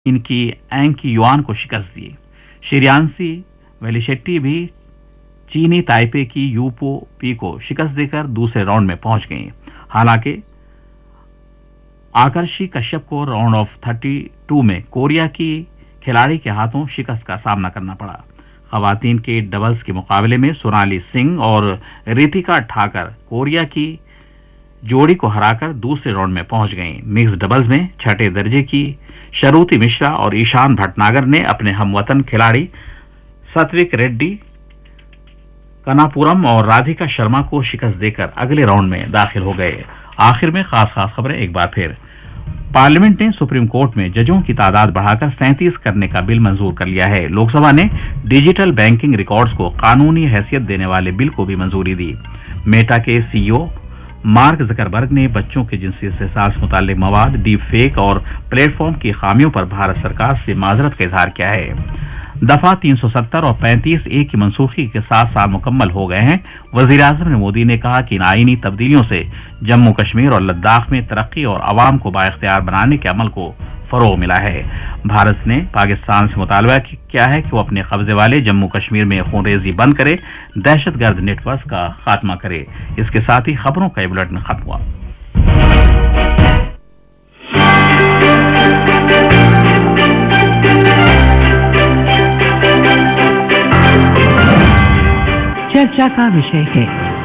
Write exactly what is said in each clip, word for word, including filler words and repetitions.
इनकी एंग युआन को शिकस्त दी। श्रेयांशी वेलिशेट्टी भी चीनी ताइपे की यूपो पी को शिकस्त देकर दूसरे राउंड में पहुंच गई। हालांकि आकर्षी कश्यप को राउंड ऑफ थर्टी टू में कोरिया की खिलाड़ी के हाथों शिकस्त का सामना करना पड़ा। खवातीन के डबल्स के मुकाबले में सोनाली सिंह और रितिका ठाकर कोरिया की जोड़ी को हराकर दूसरे राउंड में पहुंच गईं। मिक्स डबल्स में छठे दर्जे की शरुति मिश्रा और ईशान भटनागर ने अपने हमवतन खिलाड़ी सत्विक रेड्डी कनापुरम और राधिका शर्मा को शिकस्त देकर अगले राउंड में दाखिल हो गए। आखिर में खास खास खबरें एक बार फिर। पार्लियामेंट ने सुप्रीम कोर्ट में जजों की तादाद बढ़ाकर सैंतीस करने का बिल मंजूर कर लिया है। लोकसभा ने डिजिटल बैंकिंग रिकॉर्ड्स को कानूनी हैसियत देने वाले बिल को भी मंजूरी दी। मेटा के सीईओ मार्क जकरबर्ग ने बच्चों के जिनसी एहसास मुताल्लिक मवाद, डीप फेक और प्लेटफॉर्म की खामियों पर भारत सरकार से माजरत का इजहार किया है। दफा तीन सौ सत्तर और पैंतीस ए की मनसूखी के सात साल मुकम्मल हो गए हैं। वजीर-ए-आज़म मोदी ने कहा कि इन आईनी तब्दीलियों से जम्मू कश्मीर और लद्दाख में तरक्की और अवाम को बाइख्तियार बनाने के अमल को फरोग मिला है। भारत ने पाकिस्तान से मुतालबा किया है कि वो अपने कब्जे वाले जम्मू कश्मीर में खूनरेजी बंद करे, दहशतगर्द नेटवर्क का खात्मा करे। इसके साथ ही खबरों का बुलेटिन खत्म हुआ। चर्चा का विषय है।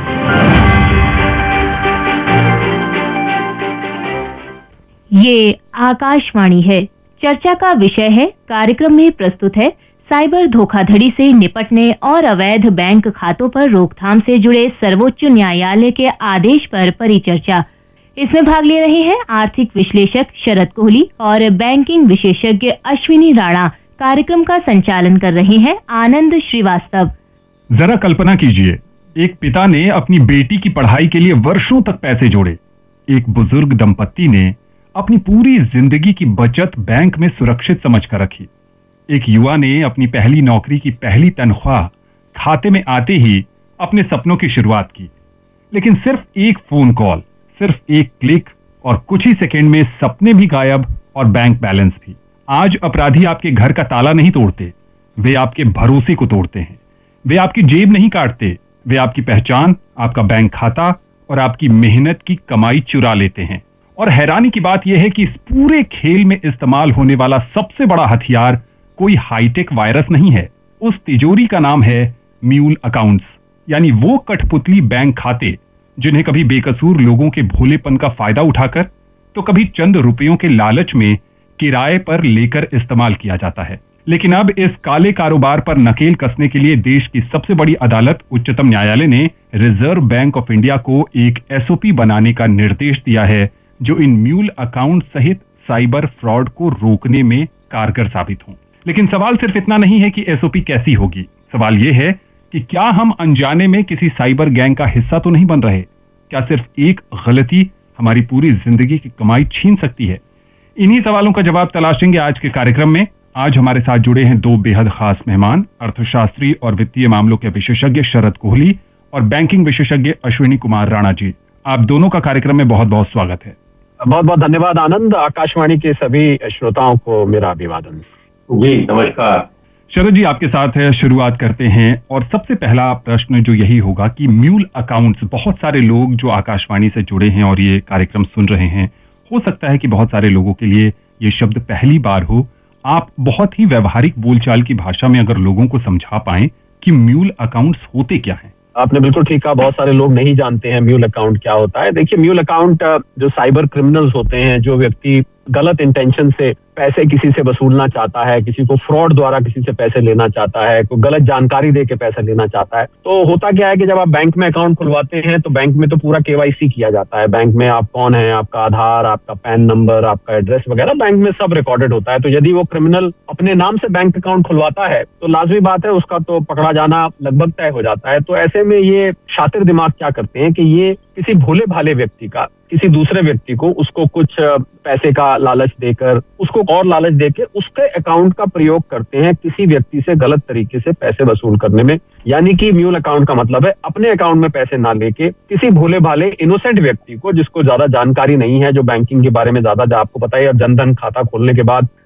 ये आकाशवाणी है। चर्चा का विषय है कार्यक्रम में प्रस्तुत है साइबर धोखाधड़ी से निपटने और अवैध बैंक खातों पर रोकथाम से जुड़े सर्वोच्च न्यायालय के आदेश पर परिचर्चा। इसमें भाग ले रहे हैं आर्थिक विश्लेषक शरद कोहली और बैंकिंग विशेषज्ञ अश्विनी राणा। कार्यक्रम का संचालन कर रहे हैं आनंद श्रीवास्तव। जरा कल्पना कीजिए, एक पिता ने अपनी बेटी की पढ़ाई के लिए वर्षों तक पैसे जोड़े। एक बुजुर्ग दंपत्ति ने अपनी पूरी जिंदगी की बचत बैंक में सुरक्षित समझकर रखी। एक युवा ने अपनी पहली नौकरी की पहली तनख्वाह खाते में आते ही अपने सपनों की शुरुआत की। लेकिन सिर्फ एक फोन कॉल, सिर्फ एक क्लिक और कुछ ही सेकंड में सपने भी गायब और बैंक बैलेंस भी। आज अपराधी आपके घर का ताला नहीं तोड़ते, वे आपके भरोसे को तोड़ते हैं। वे आपकी जेब नहीं काटते, वे आपकी पहचान, आपका बैंक खाता और आपकी मेहनत की कमाई चुरा लेते हैं। और हैरानी की बात यह है कि इस पूरे खेल में इस्तेमाल होने वाला सबसे बड़ा हथियार कोई हाईटेक वायरस नहीं है। उस तिजोरी का नाम है म्यूल अकाउंट्स, यानी वो कठपुतली बैंक खाते जिन्हें कभी बेकसूर लोगों के भोलेपन का फायदा उठाकर तो कभी चंद रुपयों के लालच में किराए पर लेकर इस्तेमाल किया जाता है। लेकिन अब इस काले कारोबार पर नकेल कसने के लिए देश की सबसे बड़ी अदालत उच्चतम न्यायालय ने रिजर्व बैंक ऑफ इंडिया को एक एसओपी बनाने का निर्देश दिया है जो इन म्यूल अकाउंट सहित साइबर फ्रॉड को रोकने में कारगर साबित हो। लेकिन सवाल सिर्फ इतना नहीं है कि एसओपी कैसी होगी, सवाल यह है कि क्या हम अनजाने में किसी साइबर गैंग का हिस्सा तो नहीं बन रहे? क्या सिर्फ एक गलती हमारी पूरी जिंदगी की कमाई छीन सकती है? इन्हीं सवालों का जवाब तलाशेंगे आज के कार्यक्रम में। आज हमारे साथ जुड़े हैं दो बेहद खास मेहमान, अर्थशास्त्री और वित्तीय मामलों के विशेषज्ञ शरद कोहली और बैंकिंग विशेषज्ञ अश्विनी कुमार राणा जी। आप दोनों का कार्यक्रम में बहुत बहुत स्वागत है। बहुत बहुत धन्यवाद आनंद। आकाशवाणी के सभी श्रोताओं को मेरा अभिवादन। जी नमस्कार। शरद जी आपके साथ है, शुरुआत करते हैं। और सबसे पहला प्रश्न जो यही होगा कि म्यूल अकाउंट्स, बहुत सारे लोग जो आकाशवाणी से जुड़े हैं और ये कार्यक्रम सुन रहे हैं, हो सकता है कि बहुत सारे लोगों के लिए ये शब्द पहली बार हो। आप बहुत ही व्यवहारिक बोलचाल की भाषा में अगर लोगों को समझा पाएं कि म्यूल अकाउंट्स होते क्या हैं। आपने बिल्कुल ठीक कहा, बहुत सारे लोग नहीं जानते हैं म्यूल अकाउंट क्या होता है। देखिए, म्यूल अकाउंट जो साइबर क्रिमिनल्स होते हैं, जो व्यक्ति गलत इंटेंशन से पैसे किसी से वसूलना चाहता है, किसी को फ्रॉड द्वारा किसी से पैसे लेना चाहता है, कोई गलत जानकारी दे के पैसे लेना चाहता है, तो होता क्या है कि जब आप बैंक में अकाउंट खुलवाते हैं तो बैंक में तो पूरा केवाईसी किया जाता है। बैंक में आप कौन है, आपका आधार, आपका पैन नंबर, आपका एड्रेस वगैरह बैंक में सब रिकॉर्डेड होता है। तो यदि वो क्रिमिनल अपने नाम से बैंक अकाउंट खुलवाता है तो लाजमी बात है उसका तो पकड़ा जाना लगभग तय हो जाता है। तो ऐसे में ये शातिर दिमाग क्या करते हैं कि ये किसी भोले भाले व्यक्ति का, किसी दूसरे व्यक्ति को उसको कुछ पैसे का लालच देकर, उसको और लालच देकर उसके अकाउंट का प्रयोग करते हैं किसी व्यक्ति से गलत तरीके से पैसे वसूल करने में। यानी कि म्यूल अकाउंट का मतलब है अपने अकाउंट में पैसे ना लेके किसी भोले भाले इनोसेंट व्यक्ति को, जिसको ज्यादा जानकारी नहीं है, जो बैंकिंग के बारे में ज्यादा, आपको पता है, जनधन खाता खोलने के बाद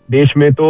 देश में तो